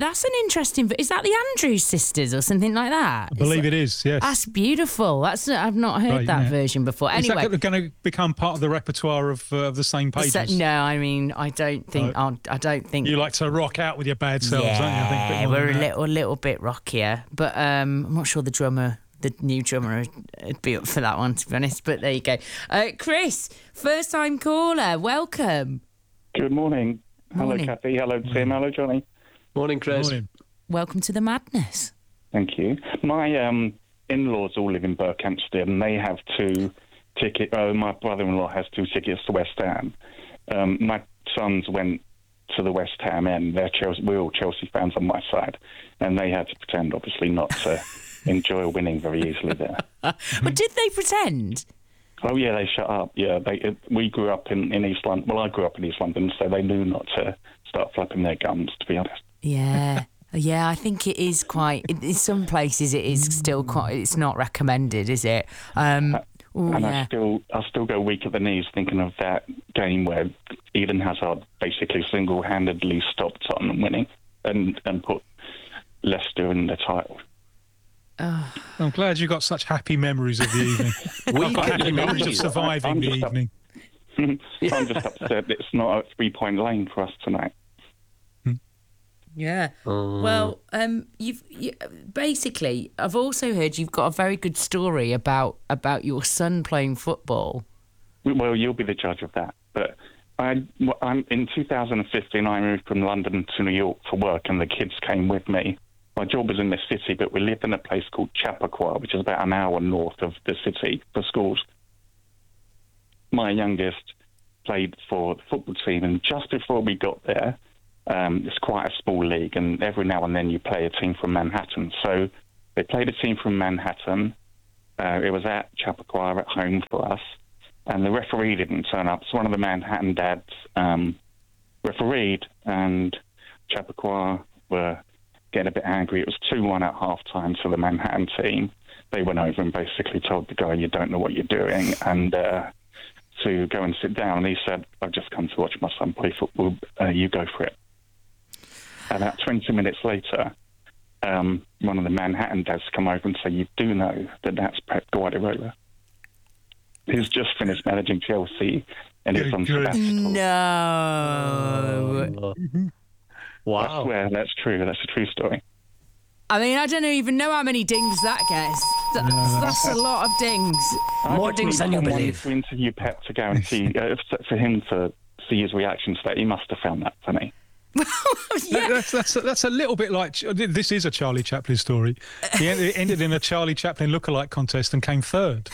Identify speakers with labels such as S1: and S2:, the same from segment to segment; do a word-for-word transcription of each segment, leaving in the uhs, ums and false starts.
S1: that's an interesting... Is that the Andrews sisters or something like that?
S2: I believe
S1: is
S2: it is, yes.
S1: That's beautiful. That's I've not heard
S2: Right,
S1: that
S2: yeah.
S1: version before.
S2: Is
S1: Anyway,
S2: that going to become part of the repertoire of, uh, of the same pages?
S1: so, no, I mean, I don't think...
S2: No.
S1: I don't think...
S2: You like to rock out with your bad selves,
S1: yeah,
S2: don't you? I think a bit more
S1: we're a
S2: than that.
S1: little, little bit rockier. But um, I'm not sure the drummer... The new drummer would be up for that one, to be honest. But there you go. Uh, Chris, first-time caller, welcome.
S3: Good morning.
S1: Morning.
S3: Hello, Kathy. Hello, Tim. Hello, Johnny.
S4: Morning, Chris.
S2: Morning.
S1: Welcome to the madness.
S3: Thank you. My um, in-laws all live in Berkhamsted, and they have two tickets. Oh, my brother-in-law has two tickets to West Ham. Um, my sons went to the West Ham end. They're Chelsea, we're all Chelsea fans on my side, and they had to pretend, obviously, not to enjoy winning very easily there.
S1: But did they pretend?
S3: Oh, yeah, they shut up. Yeah, they. It, we grew up in, in East London. Well, I grew up in East London, so they knew not to start flapping their gums, to be honest.
S1: Yeah. Yeah, I think it is quite... In some places it is still quite... It's not recommended, is it? Um, ooh,
S3: and
S1: yeah.
S3: I still, I still go weak at the knees thinking of that game where Eden Hazard basically single-handedly stopped Tottenham winning and, and put Leicester in the title.
S1: Oh.
S2: I'm glad you got such happy memories of the evening.
S4: We
S2: I've got happy memories of surviving
S3: I'm
S2: the
S3: just up-
S2: evening.
S3: I'm just upset it's not a three-point lane for us tonight.
S1: Yeah.
S4: Oh.
S1: Well, um, you've you, basically. I've also heard you've got a very good story about about your son playing football.
S3: Well, you'll be the judge of that. But I, I'm in two thousand fifteen. I moved from London to New York for work, and the kids came with me. My job was in the city, but we lived in a place called Chappaqua, which is about an hour north of the city for schools. My youngest played for the football team, and just before we got there, um, it's quite a small league, and every now and then you play a team from Manhattan. So they played a team from Manhattan. Uh, it was at Chappaqua at home for us, and the referee didn't turn up. So one of the Manhattan dads um, refereed, and Chappaqua were getting a bit angry. It was two one at half-time to the Manhattan team. They went over and basically told the guy, you don't know what you're doing, and uh, to go and sit down. And he said, I've just come to watch my son play football. Uh, you go for it. About twenty minutes later, um, one of the Manhattan dads come over and say, you do know that that's Pep Guardiola. He's just finished managing Chelsea and he's on
S2: Good.
S3: sabbatical.
S1: No.
S4: Oh.
S3: I
S4: Wow.
S3: swear, that's true. That's a true story.
S1: I mean, I don't even know how many dings that gets. That's, that's a lot of dings.
S4: More
S3: I just
S4: dings
S3: need
S4: than you
S3: someone
S4: believe.
S3: to interview Pep to guarantee, uh, for him to see his reaction to that. He must have found that funny.
S1: Yeah.
S2: That's, that's, that's a little bit like... This is a Charlie Chaplin story. He en- ended in a Charlie Chaplin lookalike contest and came third.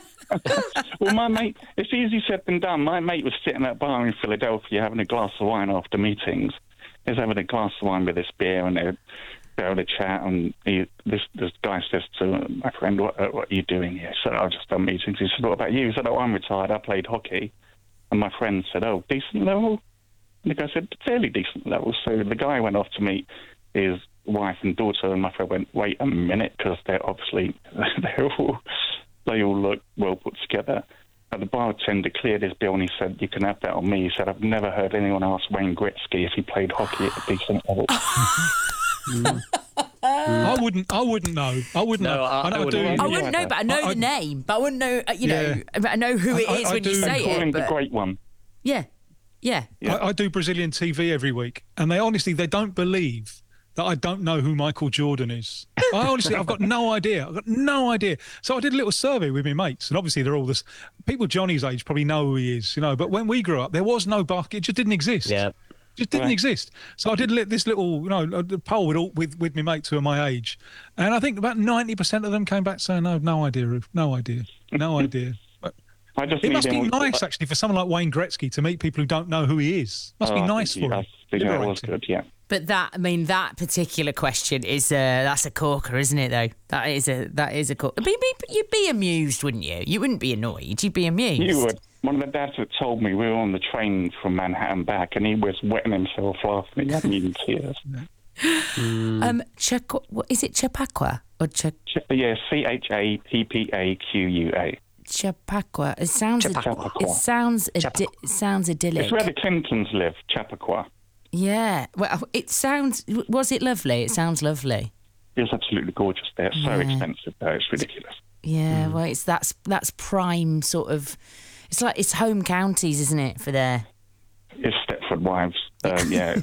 S3: Well, my mate, it's easy said than done. My mate was sitting at a bar in Philadelphia having a glass of wine after meetings. He was having a glass of wine with this beer, and they're, they're having a chat, and he, this, this guy says to my friend, what, uh, what are you doing here? He said, I've just done meetings. He said, what about you? He said, oh, I'm retired. I played hockey. And my friend said, oh, decent level? And the guy said, fairly decent level. So the guy went off to meet his wife and daughter, and my friend went, wait a minute, because they're obviously, they're all, they all look well put together. And the bartender cleared his bill and he said, you can have that on me. He said, I've never heard anyone ask Wayne Gretzky if he played hockey at a decent level.
S2: Mm. I wouldn't. I wouldn't know. I wouldn't
S4: No,
S2: know.
S4: I- I
S2: know
S4: wouldn't
S2: do.
S4: either.
S1: I wouldn't know, but I know
S2: I-
S1: the name. But I wouldn't know, uh, you know,
S2: Yeah.
S1: but I know who it
S2: I-
S1: is
S2: I
S1: when you
S2: do-
S1: say
S3: Call him
S1: it.
S3: the
S1: But
S3: great one.
S1: yeah, yeah.
S3: Yeah.
S2: I, I do Brazilian T V every week, and they honestly they don't believe that I don't know who Michael Jordan is. I honestly, I've got no idea. I've got no idea. So I did a little survey with my mates, and obviously they're all this. People Johnny's age probably know who he is, you know. But when we grew up, there was no basket; it just didn't exist.
S4: Yeah.
S2: Just didn't
S3: Right. exist.
S2: exist. So I did li- this little, you know, uh, poll with all with with my mates who are my age, and I think about ninety percent of them came back saying, "No, no idea, Ruth. No idea, no idea." But
S3: I just
S2: it
S3: need
S2: must be
S3: him-
S2: nice actually for someone like Wayne Gretzky to meet people who don't know who he is. Must be
S3: Oh, I
S2: nice
S3: think-
S2: for
S3: I
S2: him.
S3: think that was
S2: Liberating.
S3: good, yeah.
S1: But that, I mean, that particular question is, uh, that's a corker, isn't it? Though that is a that is a corker. But you'd be, you'd be amused, wouldn't you? You wouldn't be annoyed. You'd be amused.
S3: You would. One of the dads had told me we were on the train from Manhattan back, and he was wetting himself laughing. He hadn't even tears.
S1: Um, Chaco, what, is it Chappaqua or Ch-
S3: Ch- Yeah, C H A P P A Q U A.
S1: Chappaqua? It sounds.
S4: Chappaqua.
S1: It sounds. Idi-
S4: Chappaqua.
S1: it sounds idyllic.
S3: It's where the Clintons live, Chappaqua.
S1: Yeah. Well, it sounds... Was it lovely? It sounds lovely.
S3: It was absolutely gorgeous there. So
S1: Yeah.
S3: expensive, though. It's ridiculous.
S1: Yeah, well, it's that's that's prime sort of... It's like, it's home counties, isn't it, for there?
S3: It's Stepford Wives. Uh, yeah,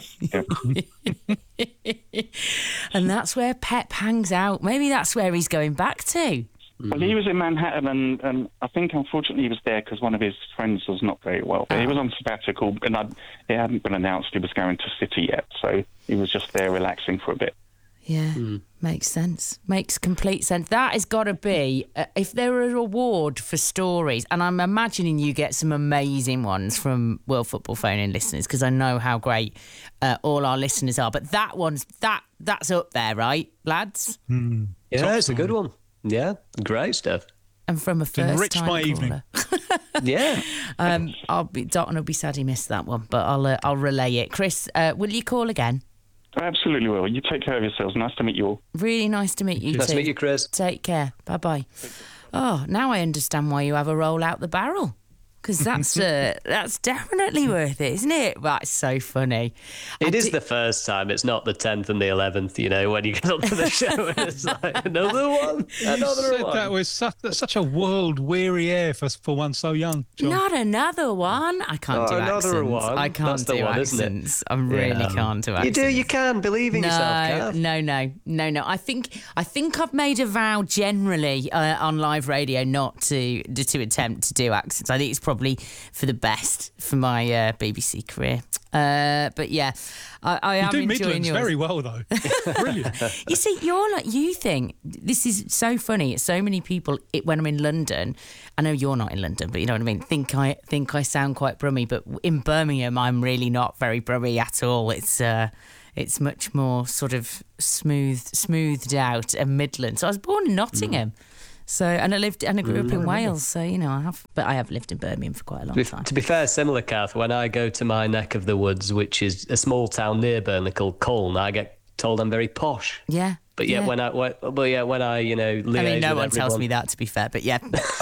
S3: yeah.
S1: And that's where Pep hangs out. Maybe that's where he's going back to.
S3: Well, he was in Manhattan, and, and I think, unfortunately, he was there because one of his friends was not very well. But he was on sabbatical, and I, it hadn't been announced he was going to City yet, so he was just there relaxing for a bit.
S1: Yeah, mm. Makes sense. Makes complete sense. That has got to be, uh, if there were an award for stories, and I'm imagining you get some amazing ones from World Football Phone-In listeners, because I know how great uh, all our listeners are, but that one's, that that's up there, right, lads?
S2: Mm.
S4: Yeah,
S2: Top
S4: it's
S2: story.
S4: a good one. Yeah, great stuff.
S1: And from a first
S2: enriched
S1: time
S2: my
S1: caller.
S2: evening.
S4: Yeah.
S1: um, I'll be, Dalton will be sad he missed that one, but I'll uh, I'll relay it. Chris, uh, will you call again?
S3: I absolutely will. You take care of yourselves. Nice to meet you all.
S1: Really nice to meet you
S4: Nice
S1: too.
S4: to meet you, Chris.
S1: Take care. Bye-bye. Oh, now I understand why you have a roll out the barrel. Because that's uh, that's definitely worth it, isn't it? That's so funny.
S4: It
S1: I
S4: is
S1: do-
S4: the first time. It's not the tenth and the eleventh, you know, when you get onto the show and it's like, another one,
S2: You
S4: another
S2: said
S4: one.
S2: that with such, such a world-weary air for, for one so young, John.
S1: Not another one. I can't
S4: Oh,
S1: do
S4: another
S1: accents.
S4: one.
S1: I can't
S4: That's the
S1: do
S4: one, isn't it?
S1: accents. I really
S4: Yeah.
S1: can't do
S4: You
S1: accents.
S4: do, you can. Believe in
S1: No,
S4: yourself, Kath.
S1: no, no, no, no. I think I think I've made a vow generally uh, on live radio not to to attempt to do accents. I think it's probably for the best for my uh, B B C career. Uh, but yeah, I, I
S2: You
S1: am
S2: do
S1: enjoying
S2: Midlands
S1: yours.
S2: very well, though. Brilliant.
S1: You see, you're like, you think, this is so funny. So many people, it, when I'm in London, I know you're not in London, but you know what I mean, think I think I sound quite brummy, but in Birmingham, I'm really not very brummy at all. It's uh, it's much more sort of smooth, smoothed out and Midland. So I was born in Nottingham. Mm. So, and I lived, and I grew up in Wales. So, you know, I have, but I have lived in Birmingham for quite a long
S4: To be,
S1: time.
S4: to be fair, similar, Kath, when I go to my neck of the woods, which is a small town near Burnley called Colne, I get told I'm very posh.
S1: Yeah.
S4: But yet
S1: yeah.
S4: when I, when, but yeah, when I, you know, liaise
S1: I mean, no
S4: with
S1: one
S4: everyone,
S1: tells me that, to be fair, but yeah.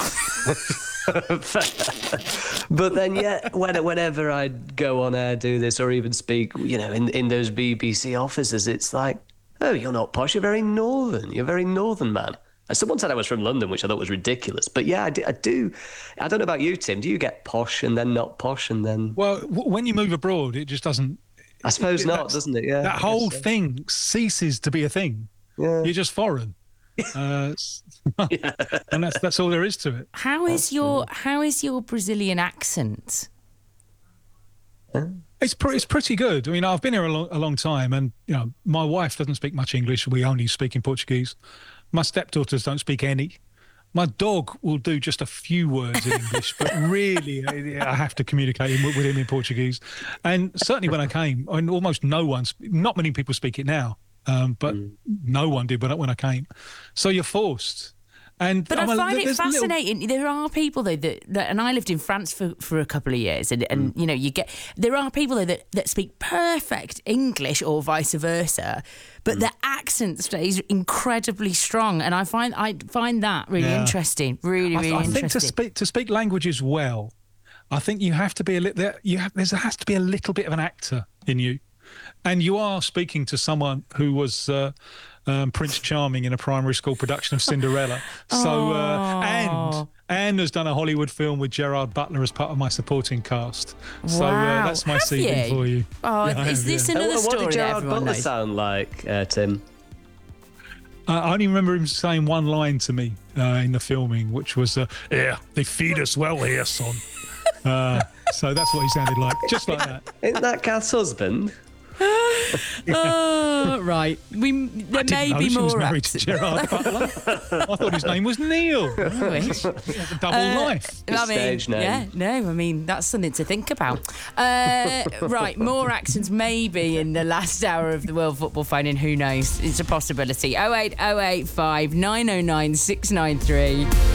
S4: But then, yeah, when, whenever I go on air, do this, or even speak, you know, in in those B B C offices, it's like, oh, you're not posh, you're very northern, you're a very northern man. And someone said I was from London, which I thought was ridiculous. But yeah, I do, I do. I don't know about you, Tim. Do you get posh and then not posh and then?
S2: Well, w- when you move abroad, it just doesn't.
S4: I suppose
S2: it-
S4: not,
S2: that's-
S4: doesn't it? Yeah.
S2: That
S4: I
S2: whole
S4: guess so.
S2: thing ceases to be a thing.
S4: Yeah.
S2: You're just foreign. Uh, s- and that's that's all there is to it.
S1: How is your how is your Brazilian accent?
S2: It's pretty, it's pretty good. I mean, I've been here a long, a long time, and you know, my wife doesn't speak much English. We only speak in Portuguese. My stepdaughters don't speak any. My dog will do just a few words in English, but really, I I have to communicate with with him in Portuguese. And certainly, when I came, I mean, almost no one, sp- not many people speak it now, um, but
S4: Mm.
S2: no one did when I, when I came. So you're forced. And
S1: But I
S2: I'm a-
S1: find it
S2: there's little-
S1: fascinating. There are people though that, that, and I lived in France for, for a couple of years, and, and you know, you get there are people though that, that speak perfect English or vice versa, but their accent stays incredibly strong, and I find I find that really
S2: Yeah.
S1: interesting. Really,
S2: I,
S1: really
S2: I think
S1: interesting.
S2: to speak to speak languages well, I think you have to be a little. There, you have, there has to be a little bit of an actor in you, and you are speaking to someone who was uh, um, Prince Charming in a primary school production of Cinderella. So uh, and Anne has done a Hollywood film with Gerard Butler as part of my supporting cast. So uh,
S1: Wow.
S2: that's my
S1: Have
S2: C V
S1: you?
S2: for you.
S1: Oh,
S2: Yeah, I
S1: is
S2: have,
S1: this
S2: yeah.
S1: another
S4: Uh, what
S1: story
S4: did
S1: that
S4: Gerard
S1: everyone
S4: Butler
S1: knows?
S4: sound like, uh, Tim?
S2: Uh, I only remember him saying one line to me uh, in the filming, which was, uh, "Yeah, they feed us well here, son." Uh, so that's what he sounded like, just like that.
S4: Isn't that Kath's husband?
S1: Oh, right. We there
S2: I didn't
S1: may
S2: know
S1: be
S2: she was
S1: more
S2: married to
S1: accents.
S2: Gerard Butler. I thought his name was Neil.
S1: I wish.
S2: Double
S1: Uh,
S2: life.
S1: I mean,
S4: stage name.
S1: yeah, no, I mean, that's something to think about. Uh, right, more accents maybe in the last hour of the World Football Phone-In, who knows? It's a possibility. oh eight oh eight five nine oh nine six nine three.